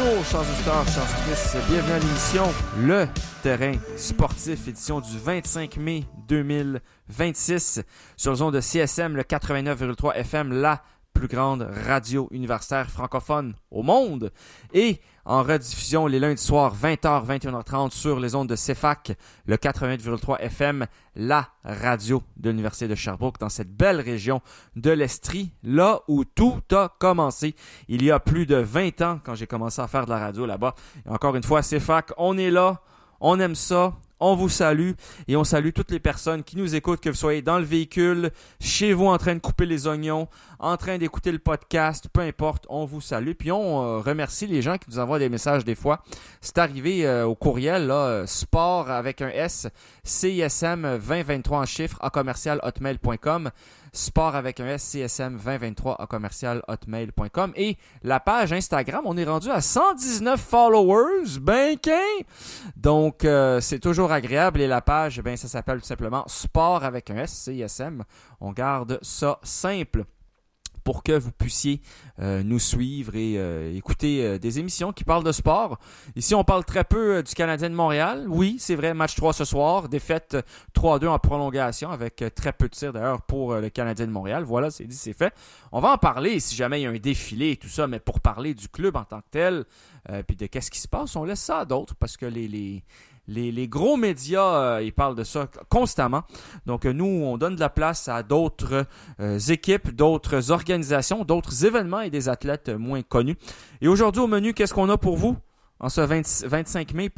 Bonjour, chers auditeurs, chers auditrices, bienvenue à l'émission Le Terrain Sportif, édition du 25 mai 2026, sur le zone de CSM, le 89,3 FM, la plus grande radio universitaire francophone au monde, et en rediffusion les lundis soirs 20h, 21h30 sur les ondes de CFAC, le 88,3 FM, la radio de l'Université de Sherbrooke, dans cette belle région de l'Estrie, là où tout a commencé. Il y a plus de 20 ans, quand j'ai commencé à faire de la radio là-bas. Et encore une fois, CFAC, on est là, on aime ça. On vous salue et on salue toutes les personnes qui nous écoutent, que vous soyez dans le véhicule, chez vous en train de couper les oignons, en train d'écouter le podcast, peu importe, on vous salue. Puis on remercie les gens qui nous envoient des messages des fois. C'est arrivé au courriel, là, sport avec un S, CISM 2023 en chiffres, @hotmail.com. Sport avec un S, CSM 2023 @hotmail.com. Et la page Instagram, on est rendu à 119 followers, ben qu'un! Donc, c'est toujours agréable. Et la page, ben ça s'appelle tout simplement Sport avec un S, CSM. On garde ça simple pour que vous puissiez nous suivre et écouter des émissions qui parlent de sport. Ici, on parle très peu du Canadien de Montréal. Oui, c'est vrai, match 3 ce soir, défaite 3-2 en prolongation avec très peu de tirs d'ailleurs pour le Canadien de Montréal. Voilà, c'est dit, c'est fait. On va en parler si jamais il y a un défilé et tout ça, mais pour parler du club en tant que tel, puis de qu'est-ce qui se passe, on laisse ça à d'autres parce que les gros médias, ils parlent de ça constamment. Donc, nous, on donne de la place à d'autres équipes, d'autres organisations, d'autres événements et des athlètes moins connus. Et aujourd'hui, au menu, qu'est-ce qu'on a pour vous en ce 25 mai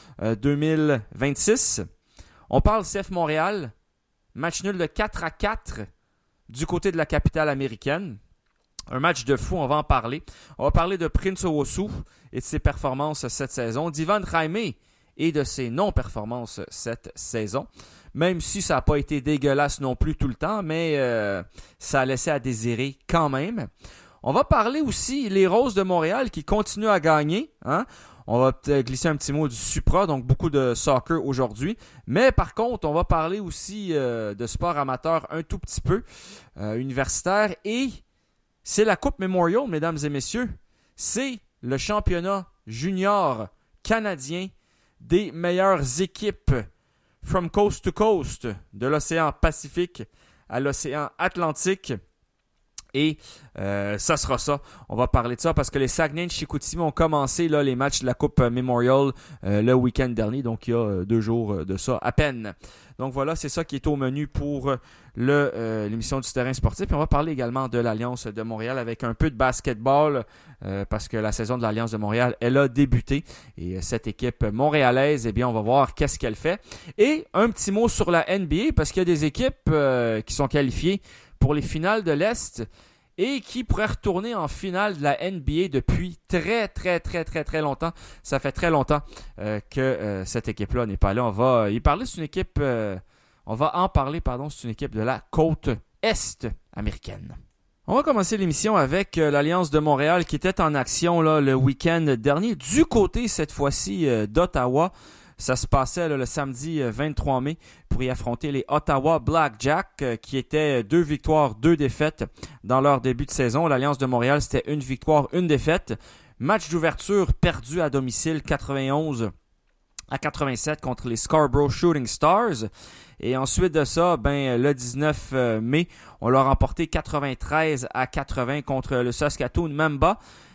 2026? On parle CF Montréal, match nul de 4-4 du côté de la capitale américaine. Un match de fou, on va en parler. On va parler de Prince Owusu et de ses performances cette saison, d'Ivan Raimé et de ses non-performances cette saison. Même si ça n'a pas été dégueulasse non plus tout le temps, mais ça a laissé à désirer quand même. On va parler aussi les Roses de Montréal qui continuent à gagner. Hein? On va peut-être glisser un petit mot du Supra, donc beaucoup de soccer aujourd'hui. Mais par contre, on va parler aussi de sport amateur un tout petit peu, universitaire. Et c'est la Coupe Memorial, mesdames et messieurs. C'est le championnat junior canadien des meilleures équipes from coast to coast, de l'océan Pacifique à l'océan Atlantique. Et ça sera ça. On va parler de ça parce que les Saguenay de Chicoutimi ont commencé là, les matchs de la Coupe Memorial le week-end dernier. Donc, il y a 2 jours de ça à peine. Donc, voilà, c'est ça qui est au menu pour l'émission du terrain sportif. Puis on va parler également de l'Alliance de Montréal avec un peu de basketball parce que la saison de l'Alliance de Montréal, elle a débuté. Et cette équipe montréalaise, eh bien, on va voir qu'est-ce qu'elle fait. Et un petit mot sur la NBA parce qu'il y a des équipes qui sont qualifiées pour les finales de l'Est et qui pourraient retourner en finale de la NBA depuis très longtemps. Ça fait très longtemps que cette équipe-là n'est pas là. On va y parler, c'est une équipe, on va en parler, c'est une équipe de la côte Est américaine. On va commencer l'émission avec l'Alliance de Montréal qui était en action là, le week-end dernier, du côté cette fois-ci d'Ottawa. Ça se passait là, le samedi 23 mai pour y affronter les Ottawa Blackjack qui étaient 2 victoires, 2 défaites dans leur début de saison. L'Alliance de Montréal, c'était 1 victoire, 1 défaite. Match d'ouverture perdu à domicile 91-87 contre les Scarborough Shooting Stars. Et ensuite de ça, le 19 mai, on l'a remporté 93-80 contre le Saskatoon Mamba.